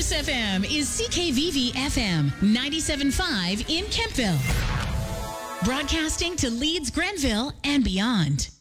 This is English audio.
This FM is CKVV FM 97.5 in Kempville. Broadcasting to Leeds, Grenville, and beyond.